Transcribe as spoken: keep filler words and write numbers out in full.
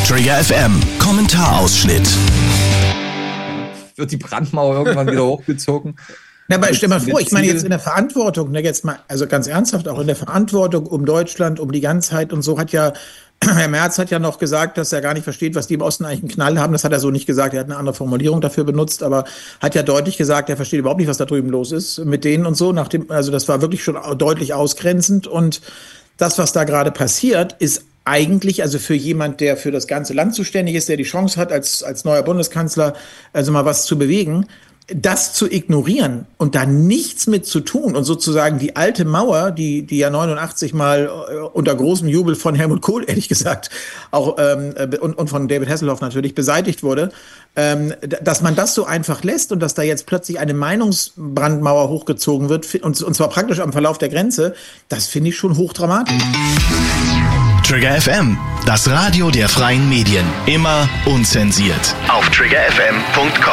Trigger F M, Kommentarausschnitt. Wird die Brandmauer irgendwann wieder hochgezogen? Na, aber stell mal vor, ich meine jetzt in der Verantwortung, ne, jetzt mal, also ganz ernsthaft, auch in der Verantwortung um Deutschland, um die Ganzheit und so hat ja, Herr Merz hat ja noch gesagt, dass er gar nicht versteht, was die im Osten eigentlich einen Knall haben. Das hat er so nicht gesagt, er hat eine andere Formulierung dafür benutzt, aber hat ja deutlich gesagt, er versteht überhaupt nicht, was da drüben los ist mit denen und so. Nach dem, also das war wirklich schon deutlich ausgrenzend und das, was da gerade passiert, ist eigentlich, also für jemand, der für das ganze Land zuständig ist, der die Chance hat, als, als neuer Bundeskanzler also mal was zu bewegen, das zu ignorieren und da nichts mit zu tun und sozusagen die alte Mauer, die die ja neunundachtzig mal äh, unter großem Jubel von Helmut Kohl, ehrlich gesagt, auch ähm, und, und von David Hasselhoff natürlich beseitigt wurde, ähm, dass man das so einfach lässt und dass da jetzt plötzlich eine Meinungsbrandmauer hochgezogen wird, und, und zwar praktisch am Verlauf der Grenze, das finde ich schon hochdramatisch. Trigger F M, das Radio der freien Medien. Immer unzensiert. Auf trigger f m punkt com.